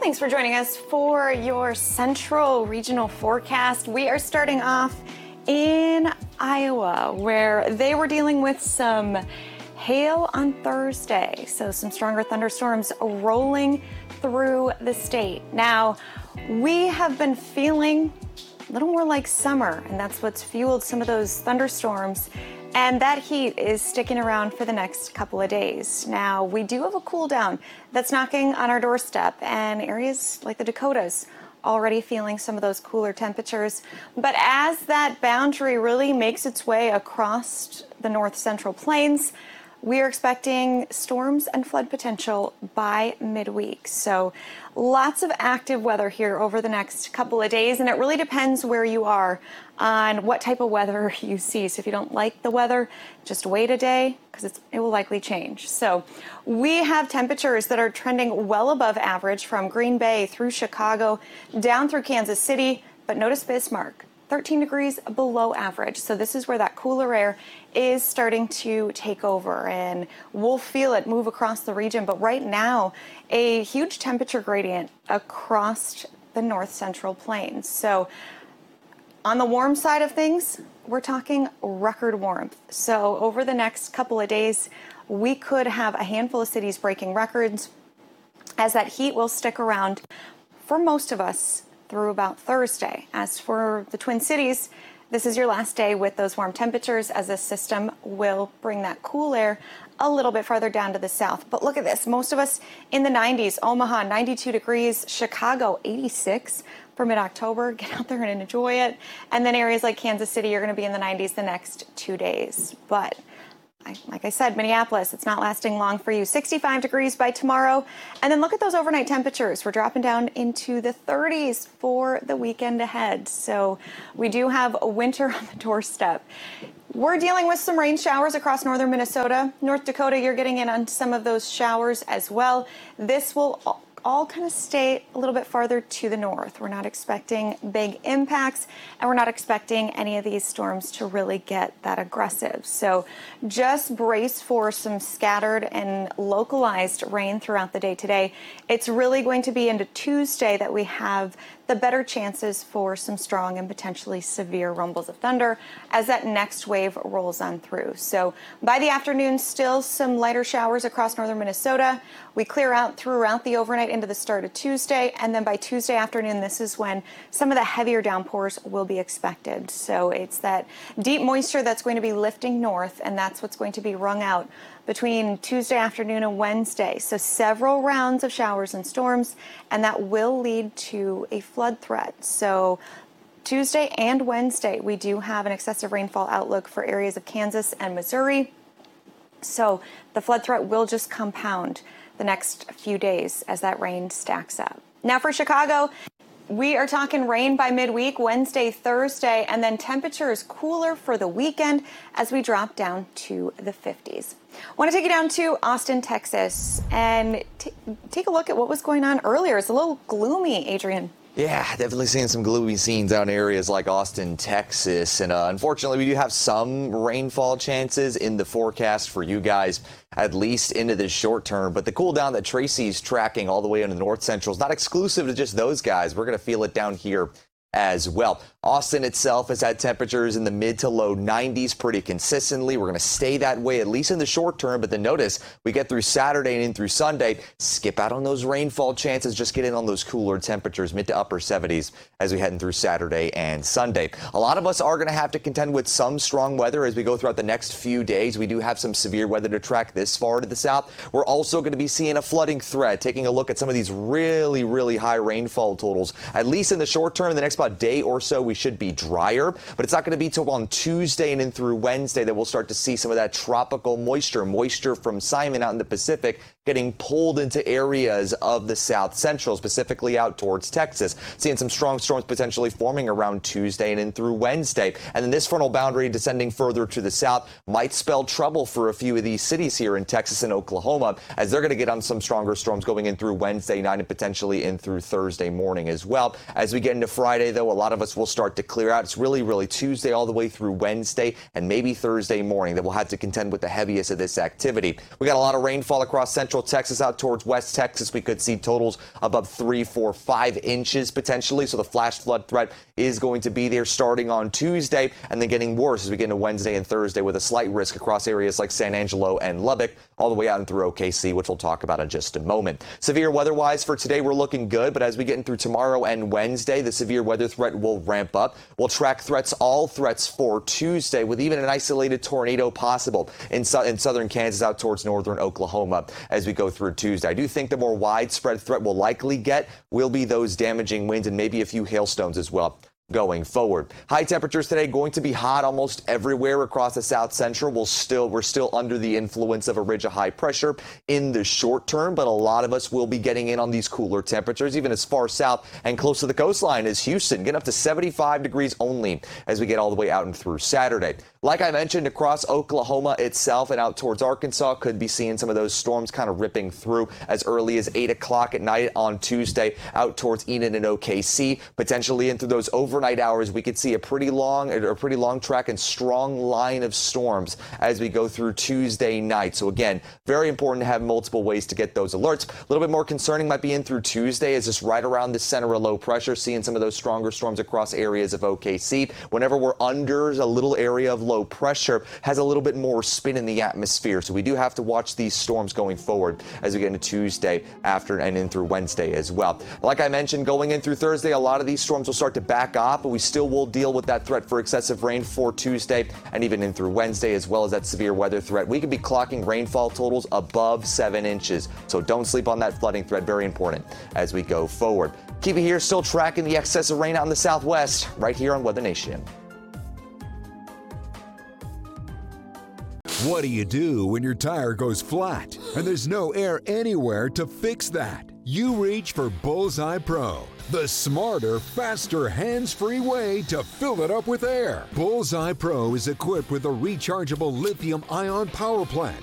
Thanks for joining us for your central regional forecast. We are starting off in Iowa, where they were dealing with some hail on Thursday. So some stronger thunderstorms rolling through the state. Now, we have been feeling a little more like summer, and that's what's fueled some of those thunderstorms. And that heat is sticking around for the next couple of days. Now, we do have a cool down that's knocking on our doorstep, and areas like the Dakotas already feeling some of those cooler temperatures. But as that boundary really makes its way across the north central plains, we are expecting storms and flood potential by midweek. So lots of active weather here over the next couple of days, and it really depends where you are on what type of weather you see. So if you don't like the weather, just wait a day because it will likely change. So we have temperatures that are trending well above average from Green Bay through Chicago down through Kansas City, but notice Bismarck, 13 degrees below average. So this is where that cooler air is starting to take over, and we'll feel it move across the region. But right now, a huge temperature gradient across the north central plains. So on the warm side of things, we're talking record warmth. So over the next couple of days, we could have a handful of cities breaking records, as that heat will stick around for most of us through about Thursday. As for the Twin Cities, this is your last day with those warm temperatures, as the system will bring that cool air a little bit farther down to the south. But look at this, most of us in the 90s, Omaha 92 degrees, Chicago 86 for mid-October. Get out there and enjoy it. And then areas like Kansas City, you're going to be in the 90s the next 2 days. But like I said, Minneapolis, it's not lasting long for you. 65 degrees by tomorrow. And then look at those overnight temperatures. We're dropping down into the 30s for the weekend ahead. So we do have a winter on the doorstep. We're dealing with some rain showers across northern Minnesota. North Dakota, you're getting in on some of those showers as well. This will all kind of stay a little bit farther to the north. We're not expecting big impacts, and we're not expecting any of these storms to really get that aggressive. So just brace for some scattered and localized rain throughout the day today. It's really going to be into Tuesday that we have the better chances for some strong and potentially severe rumbles of thunder as that next wave rolls on through. So by the afternoon, still some lighter showers across northern Minnesota. We clear out throughout the overnight into the start of Tuesday, and then by Tuesday afternoon, this is when some of the heavier downpours will be expected. So it's that deep moisture that's going to be lifting north, and that's what's going to be wrung out between Tuesday afternoon and Wednesday. So several rounds of showers and storms, and that will lead to a flood threat. So Tuesday and Wednesday, we do have an excessive rainfall outlook for areas of Kansas and Missouri. So the flood threat will just compound the next few days as that rain stacks up. Now for Chicago, we are talking rain by midweek, Wednesday, Thursday, and then temperatures cooler for the weekend as we drop down to the 50s. I want to take you down to Austin, Texas, and take a look at what was going on earlier. It's a little gloomy, Adrian. Yeah, definitely seeing some gloomy scenes out in areas like Austin, Texas. And unfortunately, we do have some rainfall chances in the forecast for you guys, at least into the short term. But the cool down that Tracy's tracking all the way into the north central is not exclusive to just those guys. We're going to feel it down here as well. Austin itself has had temperatures in the mid to low 90s pretty consistently. We're going to stay that way, at least in the short term. But then notice we get through Saturday and in through Sunday, skip out on those rainfall chances, just get in on those cooler temperatures, mid to upper 70s as we head in through Saturday and Sunday. A lot of us are going to have to contend with some strong weather as we go throughout the next few days. We do have some severe weather to track this far to the south. We're also going to be seeing a flooding threat, taking a look at some of these really, really high rainfall totals, at least in the short term. In the next about day or so, we should be drier, but it's not going to be till on Tuesday and in through Wednesday that we'll start to see some of that tropical moisture from Simon out in the Pacific getting pulled into areas of the south central, specifically out towards Texas. Seeing some strong storms potentially forming around Tuesday and in through Wednesday. And then this frontal boundary descending further to the south might spell trouble for a few of these cities here in Texas and Oklahoma, as they're going to get on some stronger storms going in through Wednesday night and potentially in through Thursday morning as well. As we get into Friday, though, a lot of us will start to clear out. It's really Tuesday all the way through Wednesday and maybe Thursday morning that we'll have to contend with the heaviest of this activity. We got a lot of rainfall across central central Texas out towards west Texas, we could see totals above 3, 4, 5 inches potentially. So the flash flood threat is going to be there starting on Tuesday and then getting worse as we get into Wednesday and Thursday with a slight risk across areas like San Angelo and Lubbock, all the way out and through OKC, which we'll talk about in just a moment. Severe weather-wise for today, we're looking good, but as we get in through tomorrow and Wednesday, the severe weather threat will ramp up. We'll track all threats for Tuesday, with even an isolated tornado possible in southern Kansas out towards northern Oklahoma as we go through Tuesday. I do think the more widespread threat we'll likely get will be those damaging winds and maybe a few hailstones as well going forward. High temperatures today going to be hot almost everywhere across the south central. We're still under the influence of a ridge of high pressure in the short term, but a lot of us will be getting in on these cooler temperatures, even as far south and close to the coastline as Houston, getting up to 75 degrees only as we get all the way out and through Saturday. Like I mentioned, across Oklahoma itself and out towards Arkansas, could be seeing some of those storms kind of ripping through as early as 8 o'clock at night on Tuesday out towards Enid and OKC. Potentially into those overnight hours, we could see a pretty long track and strong line of storms as we go through Tuesday night. So again, very important to have multiple ways to get those alerts. A little bit more concerning might be in through Tuesday, as just right around the center of low pressure, seeing some of those stronger storms across areas of OKC. Whenever we're under a little area of low pressure, has a little bit more spin in the atmosphere. So we do have to watch these storms going forward as we get into Tuesday after and in through Wednesday as well. Like I mentioned, going in through Thursday, a lot of these storms will start to back off, but we still will deal with that threat for excessive rain for Tuesday and even in through Wednesday, as well as that severe weather threat. We could be clocking rainfall totals above 7 inches. So don't sleep on that flooding threat. Very important as we go forward. Keep it here, still tracking the excess of rain out in the southwest right here on Weather Nation. What do you do when your tire goes flat and there's no air anywhere to fix that? You reach for Bullseye Pro, the smarter, faster, hands-free way to fill it up with air. Bullseye Pro is equipped with a rechargeable lithium-ion power plant